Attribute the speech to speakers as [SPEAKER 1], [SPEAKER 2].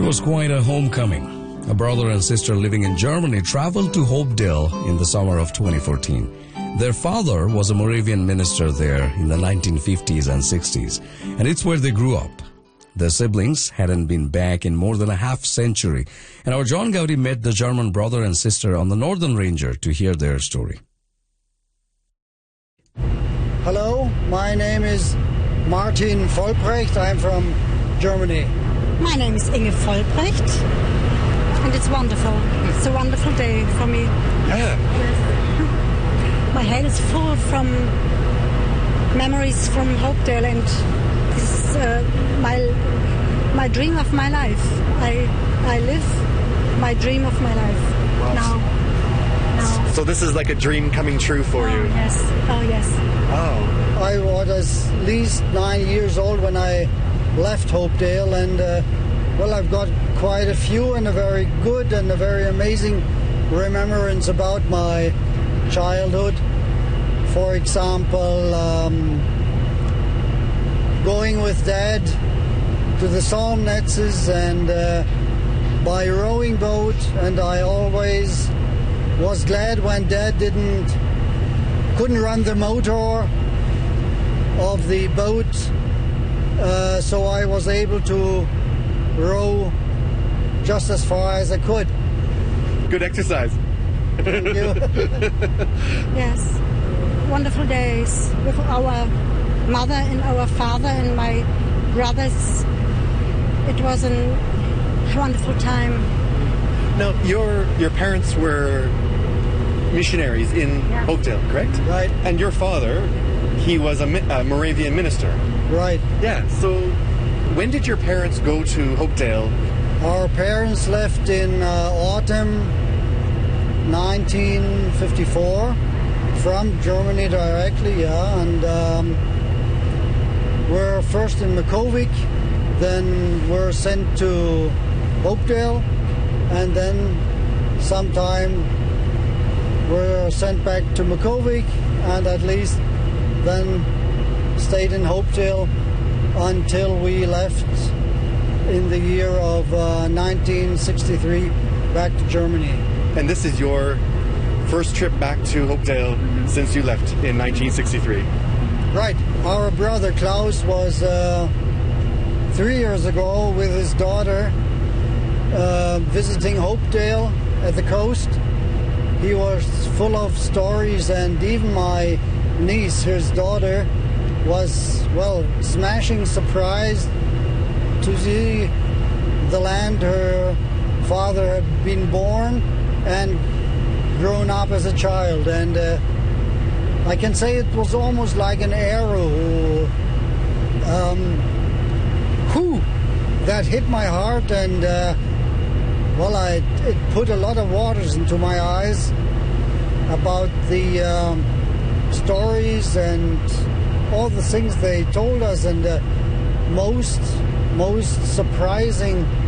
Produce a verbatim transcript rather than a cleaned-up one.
[SPEAKER 1] was quite a homecoming. A brother and sister living in Germany traveled to Hopedale in the summer of twenty fourteen. Their father was a Moravian minister there in the nineteen fifties and sixties, and it's where they grew up. Their siblings hadn't been back in more than a half century, and our John Gowdy met the German brother and sister on the Northern Ranger to hear their story.
[SPEAKER 2] Hello, my name is Martin Vollbrecht. I'm from Germany.
[SPEAKER 3] My name is Inge Vollbrecht, and it's wonderful. It's a wonderful day for me.
[SPEAKER 4] Yeah.
[SPEAKER 3] My head is full from memories from Hopedale, and this is uh, my my dream of my life. I I live my dream of my life
[SPEAKER 4] Wow.
[SPEAKER 3] now. Now.
[SPEAKER 4] So this is like a dream coming true for
[SPEAKER 3] Oh,
[SPEAKER 4] you.
[SPEAKER 3] yes. Oh yes.
[SPEAKER 4] Oh.
[SPEAKER 2] I was at least nine years old when I left Hopedale, and uh, well, I've got quite a few and a very good and a very amazing remembrance about my childhood. For example, um, going with Dad to the Salmnetzes and uh, by rowing boat, and I always was glad when Dad didn't couldn't run the motor of the boat, uh, so I was able to row just as far as I could.
[SPEAKER 4] Good exercise.
[SPEAKER 2] Thank you.
[SPEAKER 3] Yes. Wonderful days with our mother and our father and my brothers. It was a wonderful time.
[SPEAKER 4] Now, your your parents were missionaries in
[SPEAKER 3] Yeah.
[SPEAKER 4] Hopedale, correct?
[SPEAKER 2] Right,
[SPEAKER 4] And your father, he was a, mi- a Moravian minister.
[SPEAKER 2] right.
[SPEAKER 4] Yeah. So, when did your parents go to Hopedale?
[SPEAKER 2] Our parents left in uh, autumn nineteen fifty-four from Germany directly, yeah, and um, we're first in Makovic, then we're sent to Hopedale, and then sometime we're sent back to Makovic, and at least then stayed in Hopedale until we left in the year of uh, nineteen sixty-three back to Germany.
[SPEAKER 4] And this is your first trip back to Hopedale since you left in nineteen sixty-three.
[SPEAKER 2] Right. Our brother Klaus was uh, three years ago with his daughter uh, visiting Hopedale at the coast. He was full of stories, and even my niece, his daughter, was, well, smashing surprised to see the land her father had been born and grown up as a child. And uh, I can say it was almost like an arrow um, whew, that hit my heart, and uh, well, I, it put a lot of waters into my eyes about the um, stories and all the things they told us, and the most most surprising